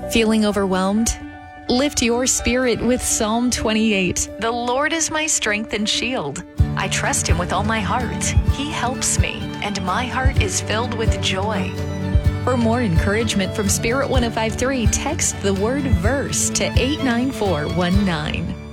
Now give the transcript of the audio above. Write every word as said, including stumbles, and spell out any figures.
Feeling overwhelmed? Lift your spirit with Psalm twenty-eight. The Lord is my strength and shield. I trust him with all my heart. He helps me, and my heart is filled with joy. For more encouragement from Spirit one oh five point three, text the word verse to eight nine four one nine.